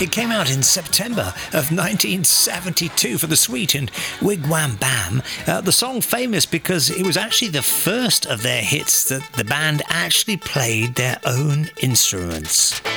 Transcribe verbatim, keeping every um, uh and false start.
It came out in September of nineteen seventy-two for the Sweet and Wigwam Bam. Uh, the song famous because it was actually the first of their hits that the band actually played their own instruments.